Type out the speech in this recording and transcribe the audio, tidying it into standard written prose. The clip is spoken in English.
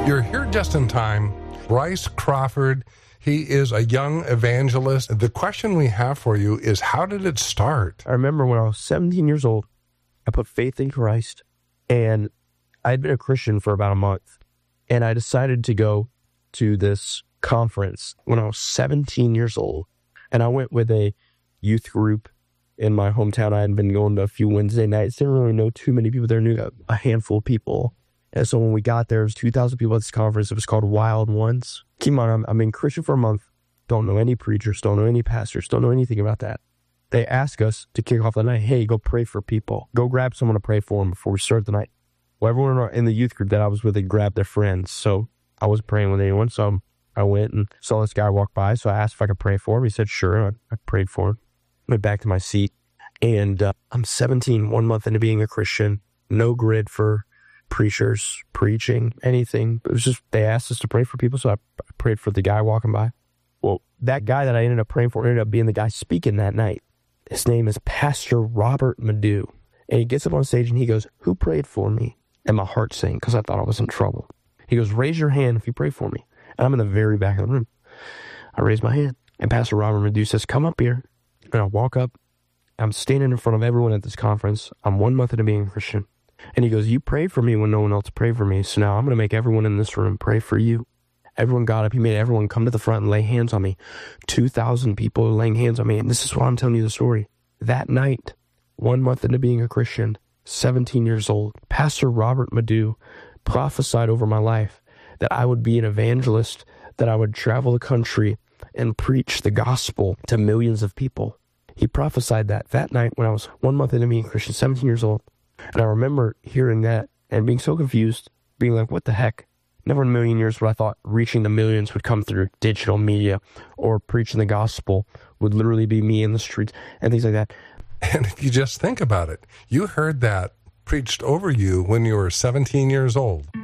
You're here just in time. Bryce Crawford, he is a young evangelist. The question we have for you is, how did it start? I remember when I was 17 years old, I put faith in Christ, and I'd been a Christian for about a month, and I decided to go to this conference when I was 17 years old, and I went with a youth group in my hometown. I had been going to a few Wednesday nights, didn't really know too many people there, knew a handful of people. And so when we got there, it was 2,000 people at this conference. It was called Wild Ones. Keep in mind, I'm in Christian for a month. Don't know any preachers, don't know any pastors, don't know anything about that. They ask us to kick off the night, hey, go pray for people. Go grab someone to pray for them before we start the night. Well, everyone in the youth group that I was with, they grabbed their friends. So I wasn't praying with anyone. So I went and saw this guy walk by. So I asked if I could pray for him. He said, sure. I prayed for him. Went back to my seat. And I'm 17, 1 month into being a Christian. No grid for preachers, preaching, anything. It was just, they asked us to pray for people, so I prayed for the guy walking by. Well, that guy that I ended up praying for ended up being the guy speaking that night. His name is Pastor Robert Madu. And he gets up on stage and he goes, who prayed for me? And my heart sank because I thought I was in trouble. He goes, raise your hand if you pray for me. And I'm in the very back of the room. I raise my hand. And Pastor Robert Madu says, come up here. And I walk up. I'm standing in front of everyone at this conference. I'm 1 month into being a Christian. And he goes, you prayed for me when no one else prayed for me. So now I'm going to make everyone in this room pray for you. Everyone got up. He made everyone come to the front and lay hands on me. 2,000 people laying hands on me. And this is why I'm telling you the story. That night, 1 month into being a Christian, 17 years old, Pastor Robert Madu prophesied over my life that I would be an evangelist, that I would travel the country and preach the gospel to millions of people. He prophesied that night when I was 1 month into being a Christian, 17 years old. And I remember hearing that and being so confused, being like, what the heck? Never in a million years would I thought reaching the millions would come through digital media, or preaching the gospel would literally be me in the streets and things like that. And if you just think about it, you heard that preached over you when you were 17 years old.